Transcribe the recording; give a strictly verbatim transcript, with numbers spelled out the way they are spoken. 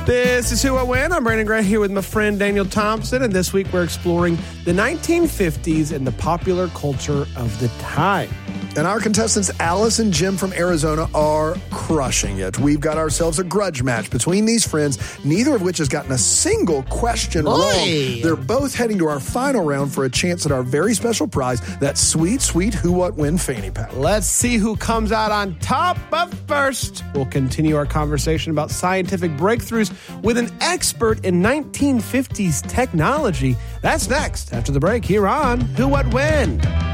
This is Who I Win. I'm Brandon Gray here with my friend Daniel Thompson, and this week we're exploring the nineteen fifties and the popular culture of the time. And our contestants, Alice and Jim from Arizona, are crushing it. We've got ourselves a grudge match between these friends, neither of which has gotten a single question Boy. wrong. They're both heading to our final round for a chance at our very special prize, that sweet, sweet Who What Win fanny pack. Let's see who comes out on top. But first, we'll continue our conversation about scientific breakthroughs with an expert in nineteen fifties technology. That's next after the break here on Who What When.